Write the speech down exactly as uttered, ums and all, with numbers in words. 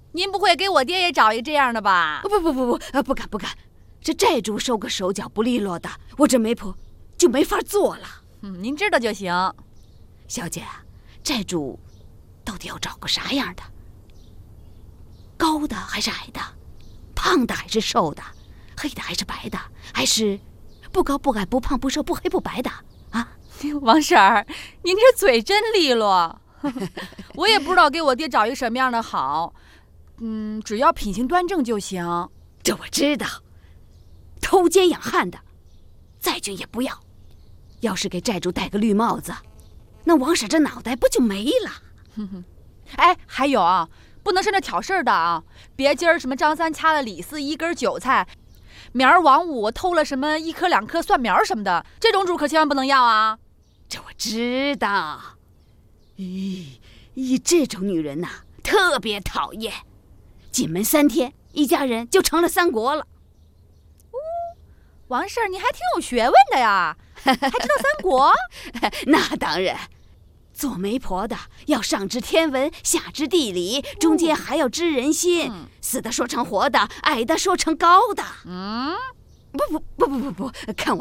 您不会给我爹也找一个这样的吧？ 不不不不，不敢不敢，这债主收个手脚不利落的，我这媒婆就没法做了。 嗯，您知道就行。 小姐，债主到底要找个啥样的？高的还是矮的？胖的还是瘦的？黑的还是白的？还是不高不矮不胖不瘦不黑不白的？啊， 王婶儿，您这嘴真利落。我也不知道给我爹找一个什么样的好，嗯，只要品行端正就行。 这我知道，偷奸养汉的，再俊也不要。要是给债主戴个绿帽子，那王婶这脑袋不就没了？ 哼哼，哎，还有啊，不能是那挑事儿的啊！别今儿什么张三掐了李四一根韭菜，明儿王五偷了什么一颗两颗蒜苗什么的，这种主可千万不能要啊！ 这我知道。咦，咦，这种女人呐、啊，特别讨厌。进门三天，一家人就成了三国了。 哦，王婶儿，你还挺有学问的呀，还知道三国？ 那当然。做媒婆的要上知天文，下知地理，中间还要知人心，嗯、死的说成活的，矮的说成高的。 嗯， 不不不不不不，看我。